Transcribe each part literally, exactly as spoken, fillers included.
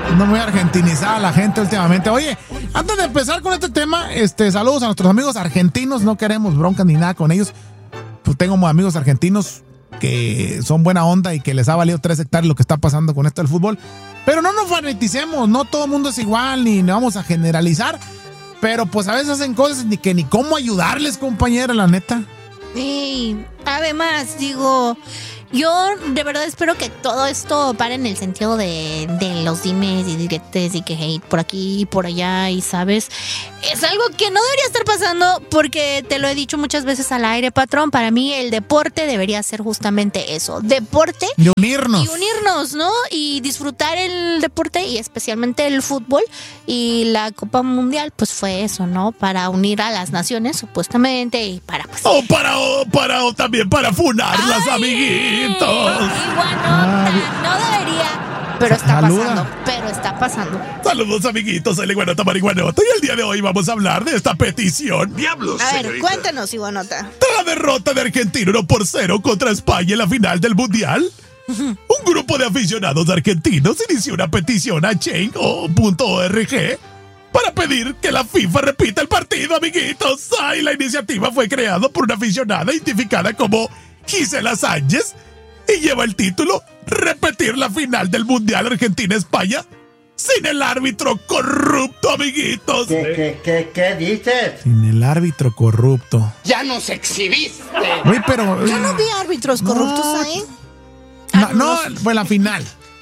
No muy argentinizada la gente últimamente. Oye, antes de empezar con este tema, este, saludos a nuestros amigos argentinos. No queremos bronca ni nada con ellos. Pues tengo amigos argentinos que son buena onda y que les ha valido tres hectáreas lo que está pasando con esto del fútbol. Pero no nos fanaticemos, no todo el mundo es igual, ni no vamos a generalizar. Pero pues a veces hacen cosas ni que ni cómo ayudarles, compañera, la neta. Y además, digo, yo de verdad espero que todo esto pare en el sentido de, de los dimes y diretes y que hate por aquí y por allá, y sabes, es algo que no debería estar pasando, porque te lo he dicho muchas veces al aire, patrón. Para mí el deporte debería ser justamente eso, deporte y unirnos y unirnos, ¿no? Y disfrutar el deporte, y especialmente el fútbol. Y la Copa Mundial pues fue eso, ¿no? Para unir a las naciones, supuestamente, y para pues... O para, o para, o también para funarlas, amiguitos. Iguanota, no debería, pero está Saluda. pasando, pero está pasando. Saludos, amiguitos, soy el Iguanota Marihuanota, y el día de hoy vamos a hablar de esta petición. Diablos, A ver, señorita. cuéntanos, Iguanota. Tras la derrota de Argentina uno por cero contra España en la final del Mundial, un grupo de aficionados argentinos inició una petición a change punto org para pedir que la FIFA repita el partido, amiguitos. Ay, la iniciativa fue creada por una aficionada identificada como Gisela Sánchez y lleva el título Repetir la final del Mundial Argentina-España sin el árbitro corrupto, amiguitos. ¿Qué, qué, qué, qué dices? sin el árbitro corrupto. ¡Ya nos exhibiste! Oye, pero... Yo no vi árbitros corruptos No. ahí. No, no, fue la final.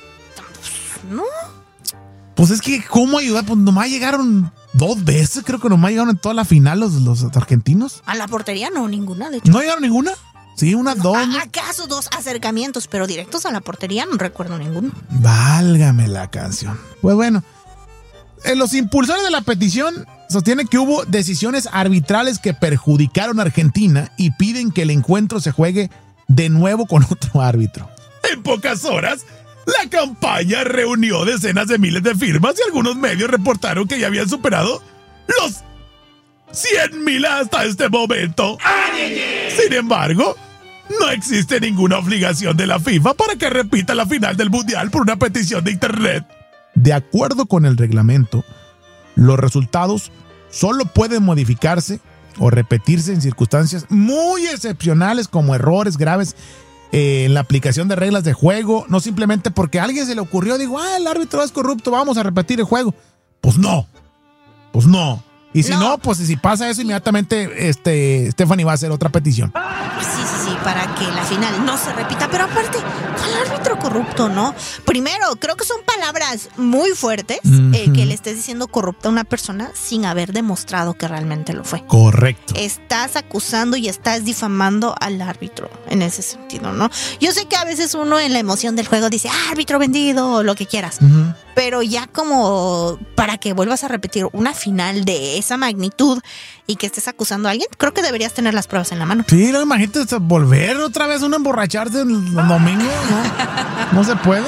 No. Pues es que, ¿cómo ayudar? Pues nomás llegaron dos veces, creo que nomás llegaron en toda la final los, los argentinos. A la portería no, ninguna, de hecho. ¿No llegaron ninguna? Sí, unas dos. ¿no? ¿A- ¿Acaso dos acercamientos, pero directos a la portería? No recuerdo ninguno. Válgame la canción. Pues bueno, eh, los impulsores de la petición sostienen que hubo decisiones arbitrales que perjudicaron a Argentina y piden que el encuentro se juegue de nuevo con otro árbitro. En pocas horas, la campaña reunió decenas de miles de firmas y algunos medios reportaron que ya habían superado los cien mil hasta este momento. Sin embargo, no existe ninguna obligación de la FIFA para que repita la final del Mundial por una petición de internet. De acuerdo con el reglamento, los resultados solo pueden modificarse o repetirse en circunstancias muy excepcionales como errores graves eh, en la aplicación de reglas de juego, no simplemente porque a alguien se le ocurrió, digo, ah, el árbitro es corrupto, vamos a repetir el juego. Pues no, pues no. Y si no, No. pues si pasa eso, inmediatamente este, Stephanie va a hacer otra petición. Sí, sí, sí, para que la final no se repita. Pero aparte, ¿cuál árbitro corrupto, no? Primero, creo que son palabras muy fuertes, Ujú. eh, que le estés diciendo corrupta a una persona sin haber demostrado que realmente lo fue. Correcto. Estás acusando y estás difamando al árbitro en ese sentido, ¿no? Yo sé que a veces uno en la emoción del juego dice, ah, árbitro vendido, o lo que quieras. Ujú. Pero ya como para que vuelvas a repetir una final de esa magnitud y que estés acusando a alguien, creo que deberías tener las pruebas en la mano. Sí, no, imagínate volver otra vez a uno a emborracharse el domingo, ¿no? No se puede.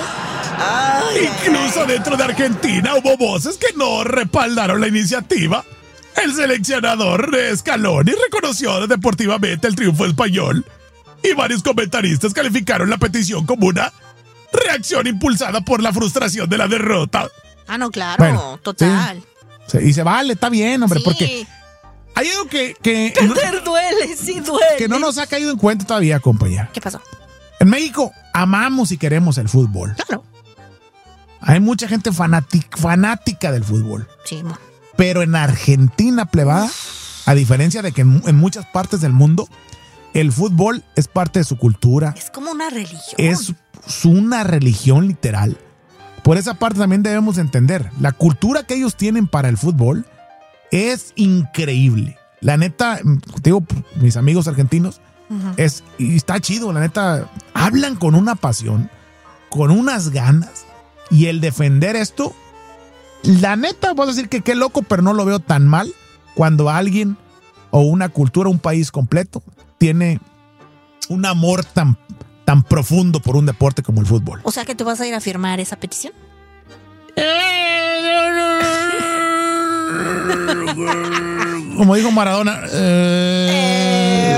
Incluso dentro de Argentina hubo voces que no respaldaron la iniciativa. El seleccionador de Scaloni reconoció deportivamente el triunfo español y varios comentaristas calificaron la petición como una reacción impulsada por la frustración de la derrota. Ah, no, claro, Bueno, total. Sí, y se vale, está bien, hombre, Sí. porque hay algo que, que, no, Perder duele, sí duele. que no nos ha caído en cuenta todavía, compañera. ¿Qué pasó? En México amamos y queremos el fútbol. Claro. Hay mucha gente fanática, fanática del fútbol. Sí, mo. Pero en Argentina, plebada, a diferencia de que en, en muchas partes del mundo, el fútbol es parte de su cultura. Es como una religión. Es su- una religión literal. Por esa parte también debemos entender. La cultura que ellos tienen para el fútbol es increíble. La neta, te digo, mis amigos argentinos, Ujú. es, y está chido, la neta, hablan con una pasión, con unas ganas, y el defender esto, la neta, voy a decir que qué loco, pero no lo veo tan mal cuando alguien o una cultura, un país completo, tiene un amor tan, tan profundo por un deporte como el fútbol. O sea que te vas a ir a firmar esa petición. Como dijo Maradona, eh,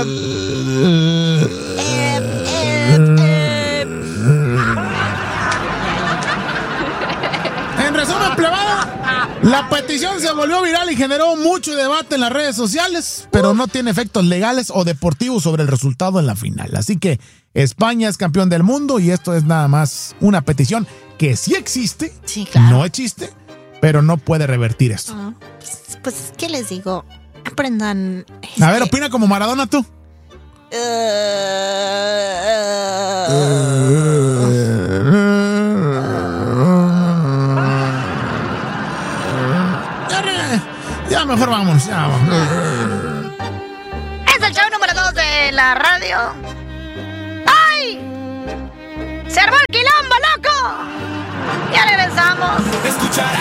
en resumen, La petición se volvió viral y generó mucho debate en las redes sociales, pero no tiene efectos legales o deportivos sobre el resultado en la final. Así que España es campeón del mundo y esto es nada más una petición que sí existe, Sí, claro. no existe, pero no puede revertir esto. Ah, pues, pues, ¿qué les digo? Aprendan. A ver, este, opina como Maradona tú. Ya, ya mejor vamos, ya vamos. Es el show número dos de la radio. ¡Ay! ¡Se armó el quilombo, loco! Ya regresamos. Escuchar